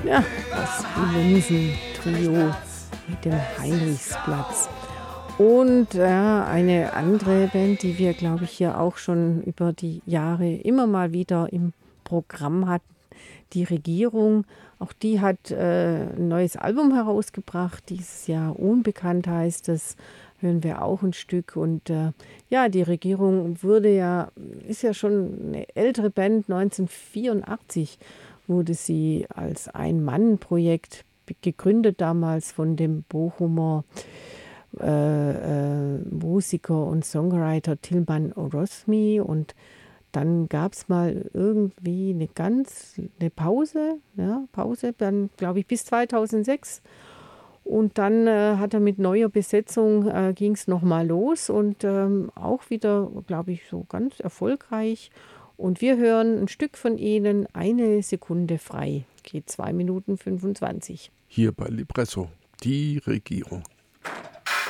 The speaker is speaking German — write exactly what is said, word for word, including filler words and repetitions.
Ja, das Linsen-Trio mit dem Heinrichsplatz. Und äh, eine andere Band, die wir, glaube ich, hier auch schon über die Jahre immer mal wieder im Programm hatten, die Regierung. Auch die hat äh, ein neues Album herausgebracht, dieses Jahr Unbekannt heißt es, hören wir auch ein Stück. Und äh, ja, die Regierung wurde ja, ist ja schon eine ältere Band, neunzehnhundertvierundachtzig wurde sie als Ein-Mann-Projekt gegründet, damals von dem Bochumer äh, äh, Musiker und Songwriter Tilman Orosmi. Und dann gab es mal irgendwie eine ganz eine Pause, ja, Pause, dann glaube ich bis zweitausendsechs. Und dann äh, hat er mit neuer Besetzung äh, ging es nochmal los und ähm, auch wieder, glaube ich, so ganz erfolgreich. Und wir hören ein Stück von ihnen, eine Sekunde frei, geht zwei Minuten fünfundzwanzig. Hier bei Libresso, die Regierung.